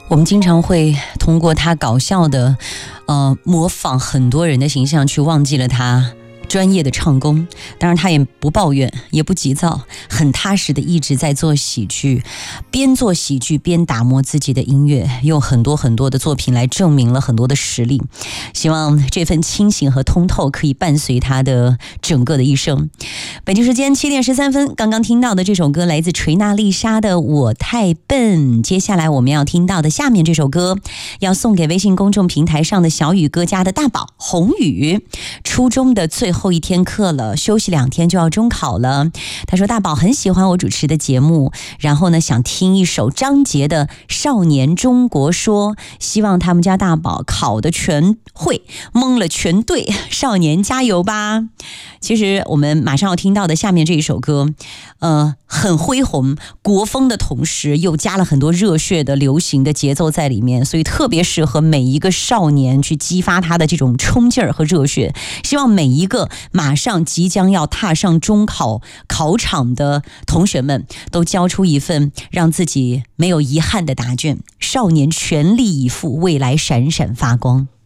我们经常会通过他搞笑的模仿很多人的形象，去忘记了他专业的唱功。当然他也不抱怨，也不急躁，很踏实的一直在做喜剧，边做喜剧边打磨自己的音乐，用很多很多的作品来证明了很多的实力。希望这份清醒和通透可以伴随他的整个的一生。北京时间7点13分，刚刚听到的这首歌来自锤娜丽莎的《我太笨》。接下来我们要听到的下面这首歌，要送给微信公众平台上的小雨哥家的大宝宏宇。初中的最后一天课了，休息2天就要中考了。他说大宝很喜欢我主持的节目，然后呢想听一首张杰的《少年中国说》，希望他们家大宝考的全会，蒙了全对，少年加油吧。其实我们马上要听到的下面这一首歌很恢宏国风的同时又加了很多热血的流行的节奏在里面，所以特别适合每一个少年去激发他的这种冲劲儿和热血。希望每一个马上即将要踏上中考考场的同学们都交出一份让自己没有遗憾的答卷，少年全力以赴，未来闪闪发光。